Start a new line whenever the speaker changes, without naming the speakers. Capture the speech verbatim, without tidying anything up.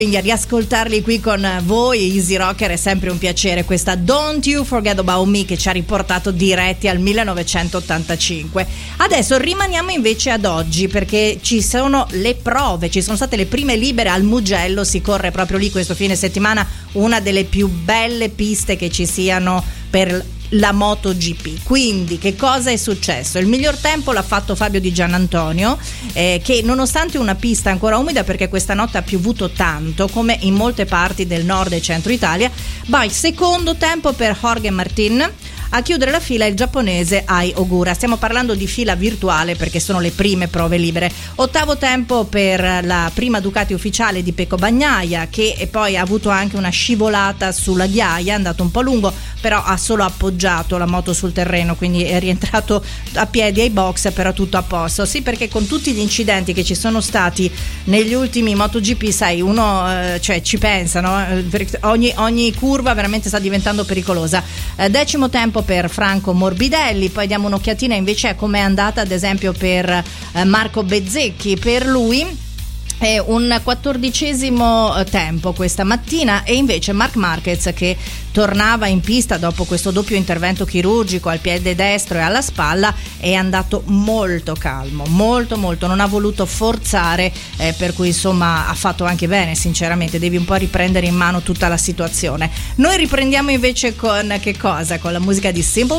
Quindi a riascoltarli qui con voi, Easy Rocker, è sempre un piacere. Questa Don't You Forget About Me che ci ha riportato diretti al millenovecentottantacinque. Adesso rimaniamo invece ad oggi, perché ci sono le prove, ci sono state le prime libere al Mugello, si corre proprio lì questo fine settimana, una delle più belle piste che ci siano per la MotoGP. Quindi che cosa è successo? Il miglior tempo l'ha fatto Fabio Di Giannantonio, eh, che nonostante una pista ancora umida, perché questa notte ha piovuto tanto come in molte parti del nord e centro Italia, va il secondo tempo per Jorge Martin. A chiudere la fila il giapponese Ai Ogura. Stiamo parlando di fila virtuale perché sono le prime prove libere. Ottavo tempo per la prima Ducati ufficiale di Pecco Bagnaia, che poi ha avuto anche una scivolata sulla ghiaia, è andato un po' lungo, però ha solo appoggiato la moto sul terreno, quindi è rientrato a piedi ai box, però tutto a posto. Sì, perché con tutti gli incidenti che ci sono stati negli ultimi MotoGP, sai, uno eh, cioè ci pensa, no? Ogni, ogni curva veramente sta diventando pericolosa. Eh, decimo tempo per Franco Morbidelli. Poi diamo un'occhiatina invece a com'è andata ad esempio per eh, Marco Bezzecchi. Per lui è un quattordicesimo tempo questa mattina, e invece Marc Marquez, che tornava in pista dopo questo doppio intervento chirurgico al piede destro e alla spalla, è andato molto calmo, molto molto, non ha voluto forzare, eh, per cui insomma ha fatto anche bene, sinceramente. Devi un po' riprendere in mano tutta la situazione. Noi riprendiamo invece con che cosa? Con la musica di Simple